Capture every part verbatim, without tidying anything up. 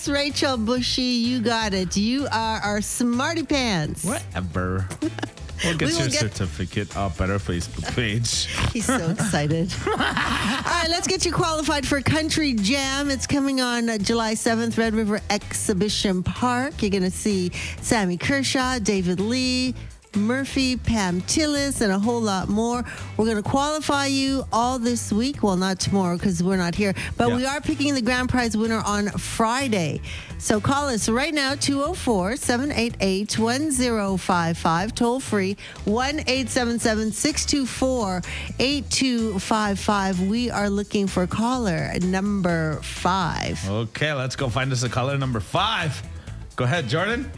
Yes, Rachel Bushy, you got it. You are our smarty pants. Whatever. We'll get We will your get- certificate up at our Facebook page. He's so excited. All right, let's get you qualified for Country Jam. It's coming on uh, July seventh, Red River Exhibition Park. You're going to see Sammy Kershaw, David Lee, Murphy, Pam Tillis, and a whole lot more. We're going to qualify you all this week. Well, not tomorrow because we're not here, but Yeah. we are picking the grand prize winner on Friday. So call us right now, two oh four, seven eight eight, one oh five five, toll free, one eight seven seven, six two four, eight two five five. We are looking for caller number five. Okay, let's go find us a caller number five. Go ahead, Jordan.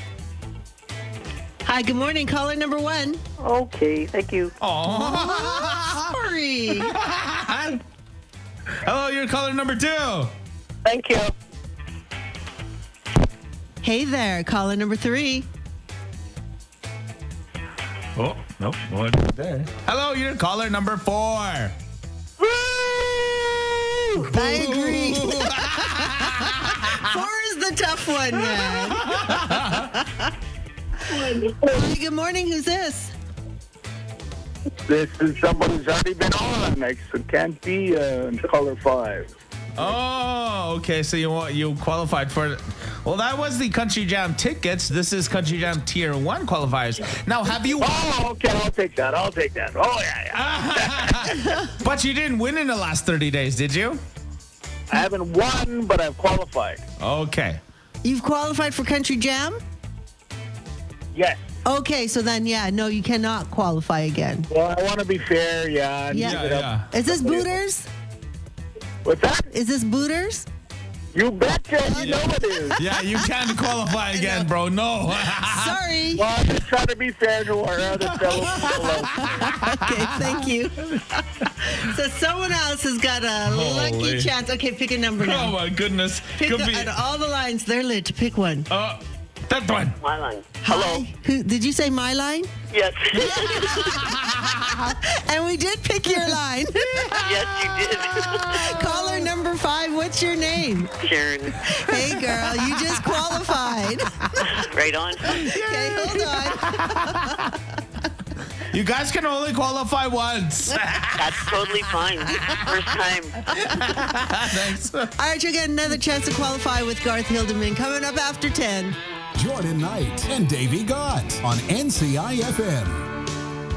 Hi, good morning. Caller number one. Okay, thank you. Oh. Sorry. Hello, you're caller number two. Thank you. Hey there, caller number three. Oh, nope. One there. Hello, you're caller number four. I agree. Four is the tough one, man. Hi, good morning. Who's this? This is someone who's already been on, like, so can't be uh, color five. Oh, okay. So you want you qualified for it. Well, that was the Country Jam tickets. This is Country Jam Tier One qualifiers. Now, have you? Oh, okay, I'll take that. I'll take that. Oh, yeah, yeah. But you didn't win in the last thirty days, did you? I haven't won, but I've qualified. Okay. You've qualified for Country Jam? Yes. Okay, so then, yeah, no, you cannot qualify again. Well, I want to be fair, yeah. and Yeah. leave Yeah, it up. yeah. Is this Booters? What's that? Is this Booters? You betcha. You know it is. Yeah, you can't qualify again, bro. No. Sorry. Well, I'm just trying to be fair to our other fellow people. Okay, thank you. So someone else has got a lucky Holy. chance. Okay, pick a number Oh now. my goodness. Pick Could the, be. out of all the lines, they're lit. Pick one. Uh, that one. My line. Hi. Who, did you say my line? Yes. And we did pick your line. Yes, you did. Caller number five, what's your name? Sharon. Hey, girl, you just qualified. Right on. Okay, hold on. You guys can only qualify once. That's totally fine. First time. Thanks. All right, you'll get another chance to qualify with Garth Hildeman coming up after ten. Jordan Knight and Davey Gott on N C I F M.